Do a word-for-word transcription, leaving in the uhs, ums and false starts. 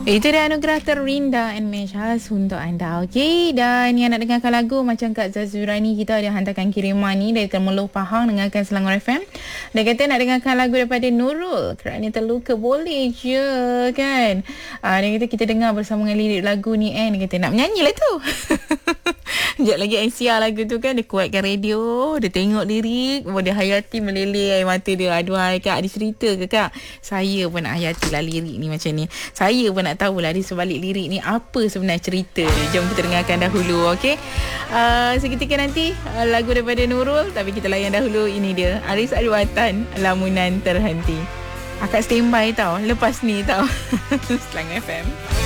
Itu dia anugerah terindah and Meshas untuk anda. Okey, dan yang nak dengarkan lagu macam Kak Zazurani kita ada hantarkan kiriman ni dari Temerloh Pahang, dengarkan Selangor F M. Dia kata nak dengarkan lagu daripada Nurul kerana terluka, boleh je kan. Uh, dia kata kita dengar bersama dengan lirik lagu ni eh. Dia kata nak menyanyi lah tu. Sekejap lagi I siar lagu tu kan. Dia kuatkan radio, dia tengok lirik, dia hayati meleleh air mata dia. Aduhai Kak, ada cerita ke Kak? Saya pun nak hayati lah lirik ni macam ni. Saya pun nak tahulah di sebalik lirik ni apa sebenarnya cerita dia. Jom kita dengarkan dahulu, okey. Uh, seketika nanti uh, lagu daripada Nurul, tapi kita layan dahulu ini dia. Aris Ariwatan, Lamunan Terhenti. Akak standby tau lepas ni tau. Selangor F M.